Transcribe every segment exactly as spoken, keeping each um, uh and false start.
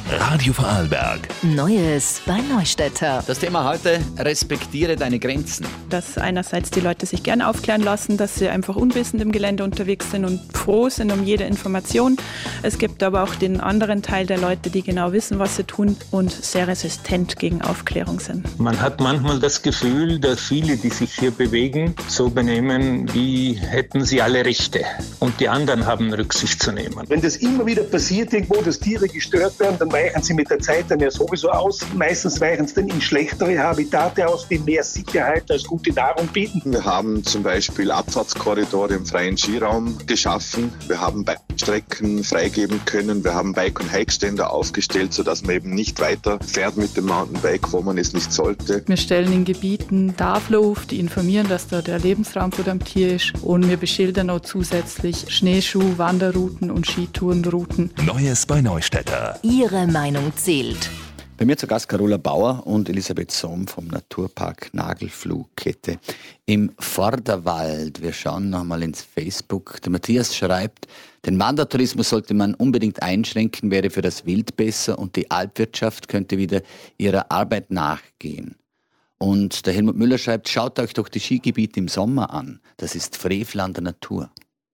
Radio Vorarlberg. Neues bei Neustädter. Das Thema heute: Respektiere deine Grenzen. Dass einerseits die Leute sich gerne aufklären lassen, dass sie einfach unwissend im Gelände unterwegs sind und froh sind um jede Information. Es gibt aber auch den anderen Teil der Leute, die genau wissen, was sie tun und sehr resistent gegen Aufklärung sind. Man hat manchmal das Gefühl, dass viele, die sich hier bewegen, so benehmen, wie hätten sie alle Rechte und die anderen haben Rücksicht zu nehmen. Wenn das immer wieder passiert, irgendwo, dass Tiere gestört werden, dann weichen sie mit der Zeit dann ja sowieso aus. Meistens weichen sie dann in schlechtere Habitate aus, die mehr Sicherheit als gute Nahrung bieten. Wir haben zum Beispiel Abfahrtskorridore im freien Skiraum geschaffen. Wir haben Bike-Strecken freigeben können. Wir haben Bike- und Hike-Ständer aufgestellt, sodass man eben nicht weiter fährt mit dem Mountainbike, wo man es nicht sollte. Wir stellen in Gebieten Tafeln auf, die informieren, dass da der Lebensraum von dem Tier ist. Und wir beschildern auch zusätzlich Schneeschuh-, Wanderrouten und Skitourenrouten. Neues bei Neustädter. Ihre Meinung zählt. Bei mir zu Gast Carola Bauer und Elisabeth Sohm vom Naturpark Nagelfluhkette im Vorderwald. Wir schauen nochmal ins Facebook. Der Matthias schreibt, den Wandertourismus sollte man unbedingt einschränken, wäre für das Wild besser und die Alpwirtschaft könnte wieder ihrer Arbeit nachgehen. Und der Helmut Müller schreibt, schaut euch doch die Skigebiete im Sommer an. Das ist Frevel an der Natur.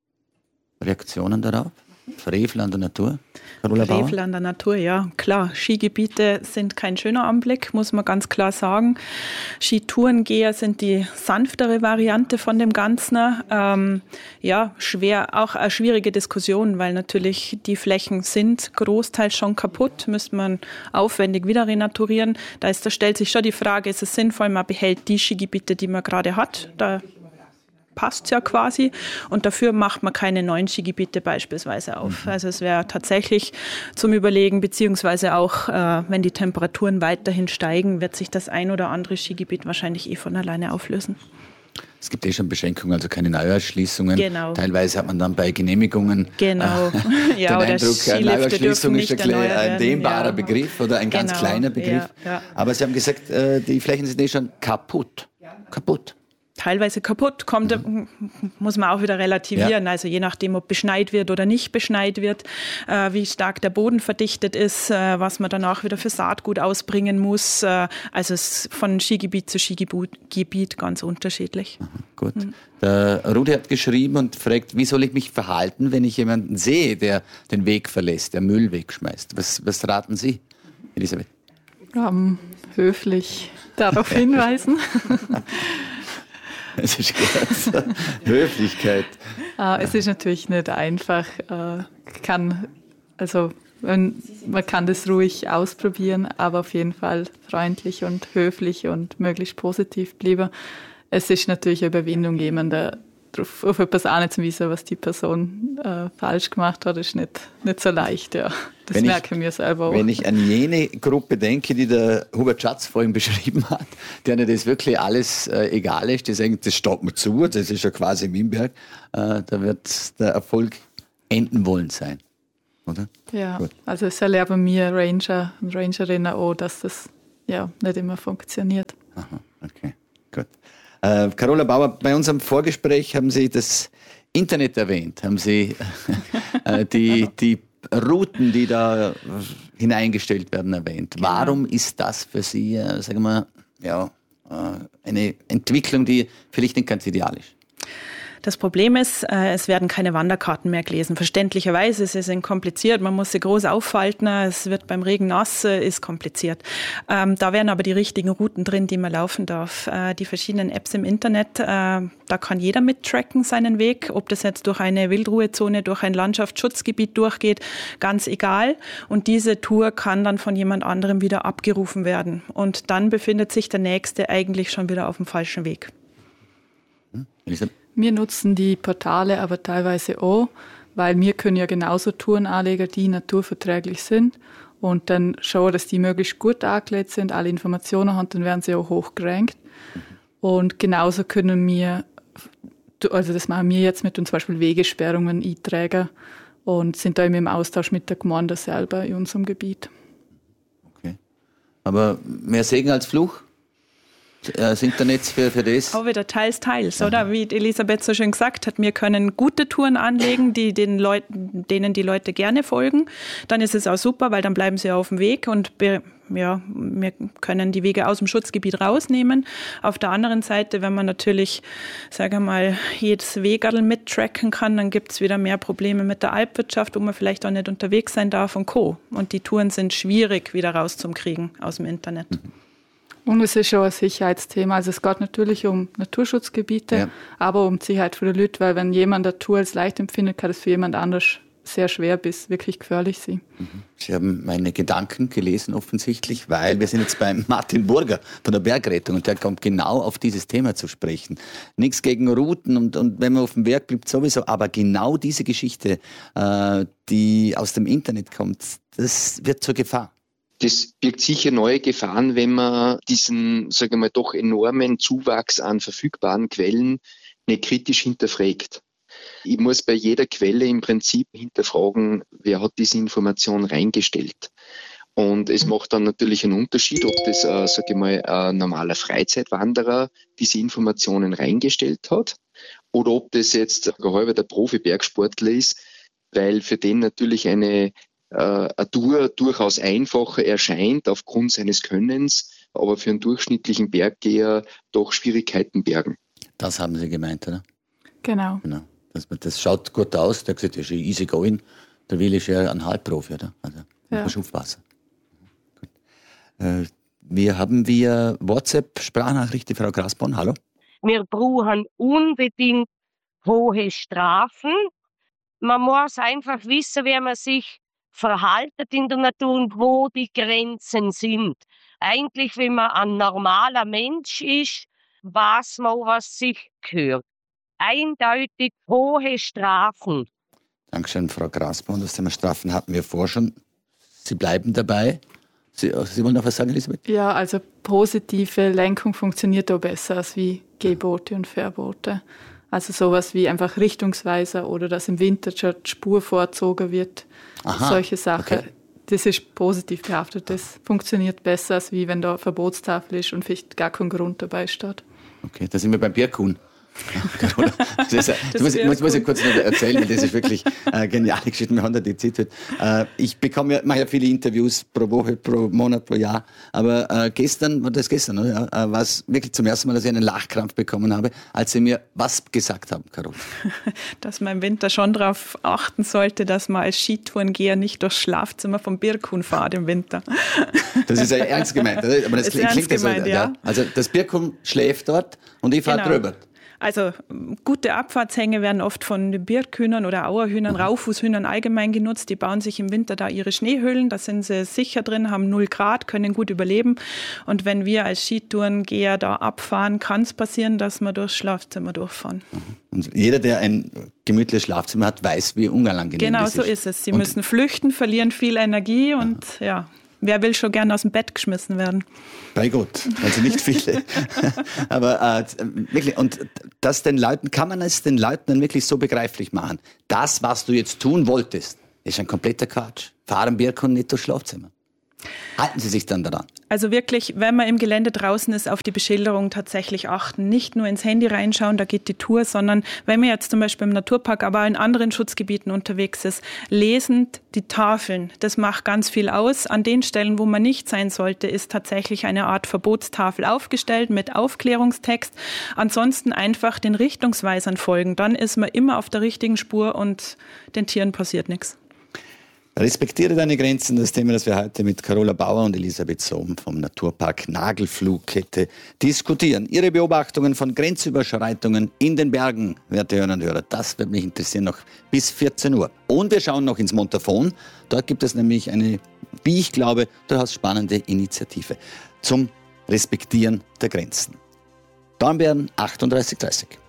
Reaktionen darauf? Frevel an der Natur? Carola Bauer? Frevel an der Natur, ja, klar. Skigebiete sind kein schöner Anblick, muss man ganz klar sagen. Skitourengeher sind die sanftere Variante von dem Ganzen. Ähm, ja, schwer, auch eine schwierige Diskussion, weil natürlich die Flächen sind großteils schon kaputt, müsste man aufwendig wieder renaturieren. Da, ist, da stellt sich schon die Frage, ist es sinnvoll, man behält die Skigebiete, die man gerade hat, da passt ja quasi und dafür macht man keine neuen Skigebiete beispielsweise auf. Also es wäre tatsächlich zum Überlegen, beziehungsweise auch, äh, wenn die Temperaturen weiterhin steigen, wird sich das ein oder andere Skigebiet wahrscheinlich eh von alleine auflösen. Es gibt eh schon Beschränkungen, also keine Neuerschließungen. Genau. Teilweise hat man dann bei Genehmigungen genau. äh, ja, den Eindruck, eine Neuerschließung ist ein, ein dehnbarer ja. Begriff oder ein ganz genau. kleiner Begriff. Ja, ja. Aber Sie haben gesagt, äh, die Flächen sind eh schon kaputt. Kaputt. Teilweise kaputt, kommt, mhm. muss man auch wieder relativieren. Ja. Also je nachdem, ob beschneit wird oder nicht beschneit wird, äh, wie stark der Boden verdichtet ist, äh, was man danach wieder für Saatgut ausbringen muss. Äh, also es ist von Skigebiet zu Skigebiet ganz unterschiedlich. Aha, gut. Mhm. Der Rudi hat geschrieben und fragt, wie soll ich mich verhalten, wenn ich jemanden sehe, der den Weg verlässt, der Müll wegschmeißt? Was, was raten Sie, Elisabeth? Um, höflich darauf hinweisen. Es ist gut. Höflichkeit. Uh, es ist natürlich nicht einfach. Uh, kann, also, man kann das ruhig ausprobieren, aber auf jeden Fall freundlich und höflich und möglichst positiv bleiben. Es ist natürlich eine Überwindung, jemanden auf, auf etwas anzuweisen, was die Person uh, falsch gemacht hat, ist nicht, nicht so leicht. Ja. Das wenn merken ich, wir selber auch. Wenn ich an jene Gruppe denke, die der Hubert Schatz vorhin beschrieben hat, denen das wirklich alles äh, egal ist, die sagen, das steht mir zu, das ist ja quasi Wimberg, äh, da wird der Erfolg enden wollen sein. Oder? Ja, Gut. Also es erleben wir Ranger und Rangerinnen auch, dass das ja, nicht immer funktioniert. Aha, okay, gut. Äh, Carola Bauer, bei unserem Vorgespräch haben Sie das Internet erwähnt, haben Sie äh, die, die Routen, die da hineingestellt werden, erwähnt. Genau. Warum ist das für Sie, äh, sagen wir, ja, äh, eine Entwicklung, die vielleicht nicht ganz ideal ist? Das Problem ist, es werden keine Wanderkarten mehr gelesen. Verständlicherweise, sie sind kompliziert, man muss sie groß auffalten, es wird beim Regen nass, ist kompliziert. Da wären aber die richtigen Routen drin, die man laufen darf. Die verschiedenen Apps im Internet, da kann jeder mittracken seinen Weg, ob das jetzt durch eine Wildruhezone, durch ein Landschaftsschutzgebiet durchgeht, ganz egal. Und diese Tour kann dann von jemand anderem wieder abgerufen werden. Und dann befindet sich der Nächste eigentlich schon wieder auf dem falschen Weg. Elisabeth? Wir nutzen die Portale aber teilweise auch, weil wir können ja genauso Touren anlegen, die naturverträglich sind und dann schauen, dass die möglichst gut angelegt sind, alle Informationen haben, dann werden sie auch hochgerankt. Und genauso können wir, also das machen wir jetzt mit uns zum Beispiel Wegesperrungen eintragen und sind da immer im Austausch mit der Gemeinde selber in unserem Gebiet. Okay. Aber mehr Segen als Fluch? das Internet für, für das? Auch wieder teils, teils, Aha. oder? Wie Elisabeth so schön gesagt hat, wir können gute Touren anlegen, die den Leuten, denen die Leute gerne folgen. Dann ist es auch super, weil dann bleiben sie auf dem Weg und be- ja, wir können die Wege aus dem Schutzgebiet rausnehmen. Auf der anderen Seite, wenn man natürlich, sage ich mal, jedes Wegerl mittracken kann, dann gibt es wieder mehr Probleme mit der Alpwirtschaft, wo man vielleicht auch nicht unterwegs sein darf und Co. Und die Touren sind schwierig wieder rauszukriegen aus dem Internet. Mhm. Und es ist schon ein Sicherheitsthema. Also es geht natürlich um Naturschutzgebiete, ja. aber um die Sicherheit für die Leute, weil wenn jemand eine Tour als leicht empfindet, kann das für jemand anders sehr schwer bis wirklich gefährlich sein. Sie haben meine Gedanken gelesen offensichtlich, weil wir sind jetzt beim Martin Burger von der Bergrettung und der kommt genau auf dieses Thema zu sprechen. Nichts gegen Routen und, und wenn man auf dem Berg bleibt sowieso, aber genau diese Geschichte, äh, die aus dem Internet kommt, das wird zur Gefahr. Das birgt sicher neue Gefahren, wenn man diesen, sagen wir mal, doch enormen Zuwachs an verfügbaren Quellen nicht kritisch hinterfragt. Ich muss bei jeder Quelle im Prinzip hinterfragen, wer hat diese Information reingestellt. Und es macht dann natürlich einen Unterschied, ob das, äh, sage ich mal, ein normaler Freizeitwanderer diese Informationen reingestellt hat oder ob das jetzt ein halber der Profi-Bergsportler ist, weil für den natürlich eine, äh, eine Tour durchaus einfacher erscheint aufgrund seines Könnens, aber für einen durchschnittlichen Berggeher doch Schwierigkeiten bergen. Das haben Sie gemeint, oder? Genau. genau. Das, das schaut gut aus, der hat gesagt, das ist easy going. Der Will ist ja ein Halbprofi, oder? Also, ja. Aufpassen. Gut. Äh, wir haben via WhatsApp-Sprachnachricht die Frau Grasborn. Hallo. Wir brauchen unbedingt hohe Strafen. Man muss einfach wissen, wie man sich verhaltet in der Natur und wo die Grenzen sind. Eigentlich, wenn man ein normaler Mensch ist, weiß man, was sich gehört. Eindeutig hohe Strafen. Dankeschön, Frau Grasborn. Das Thema Strafen hatten wir vorher schon. Sie bleiben dabei. Sie, Sie wollen noch was sagen, Elisabeth? Ja, also positive Lenkung funktioniert auch besser als wie Gehboote und Verbote. Also sowas wie einfach Richtungsweiser oder dass im Winter schon die Spur vorgezogen wird. Aha, solche Sachen. Okay. Das ist positiv behaftet. Das funktioniert besser als wie wenn da eine Verbotstafel ist und vielleicht gar kein Grund dabei steht. Okay, da sind wir beim Birkhuhn. Das ist, das das muss, muss, muss ich kurz noch erzählen, weil das ist wirklich eine geniale Geschichte. Wir haben da die Zeit. Äh, ich bekomme ja, mache ja viele Interviews pro Woche, pro Monat, pro Jahr. Aber äh, gestern, war das gestern, oder? Äh, war es wirklich zum ersten Mal, dass ich einen Lachkrampf bekommen habe, als Sie mir was gesagt haben, Carol? Dass man im Winter schon darauf achten sollte, dass man als Skitourengeher nicht durchs Schlafzimmer vom Birkhuhn fährt im Winter. Das ist ja ernst gemeint, oder? Aber das klingt, klingt gemeint, so, ja. ja. Also das Birkhuhn schläft dort und ich fahre genau. drüber. Also gute Abfahrtshänge werden oft von den Birkhühnern oder Auerhühnern, Raufußhühnern allgemein genutzt. Die bauen sich im Winter da ihre Schneehöhlen, da sind sie sicher drin, haben null Grad, können gut überleben. Und wenn wir als Skitourengeher da abfahren, kann es passieren, dass wir durchs Schlafzimmer durchfahren. Und jeder, der ein gemütliches Schlafzimmer hat, weiß, wie unangenehm genau das ist. Genau so ist es. Sie und müssen flüchten, verlieren viel Energie und ja. ja. Wer will schon gerne aus dem Bett geschmissen werden? Bei Gott, also nicht viele. Aber äh, wirklich, und das den Leuten, kann man es den Leuten dann wirklich so begreiflich machen? Das, was du jetzt tun wolltest, ist ein kompletter Quatsch. Fahren Birkhuhn nicht durchs Schlafzimmer. Halten Sie sich dann daran? Also wirklich, wenn man im Gelände draußen ist, auf die Beschilderung tatsächlich achten. Nicht nur ins Handy reinschauen, da geht die Tour, sondern wenn man jetzt zum Beispiel im Naturpark, aber auch in anderen Schutzgebieten unterwegs ist, lesend die Tafeln. Das macht ganz viel aus. An den Stellen, wo man nicht sein sollte, ist tatsächlich eine Art Verbotstafel aufgestellt mit Aufklärungstext. Ansonsten einfach den Richtungsweisern folgen. Dann ist man immer auf der richtigen Spur und den Tieren passiert nichts. Respektiere deine Grenzen, das Thema, das wir heute mit Carola Bauer und Elisabeth Sohm vom Naturpark Nagelfluhkette diskutieren. Ihre Beobachtungen von Grenzüberschreitungen in den Bergen, werte Hörerinnen und Hörer, das wird mich interessieren noch bis vierzehn Uhr. Und wir schauen noch ins Montafon. Dort gibt es nämlich eine, wie ich glaube, durchaus spannende Initiative zum Respektieren der Grenzen. Dornbirn achtunddreißig dreißig.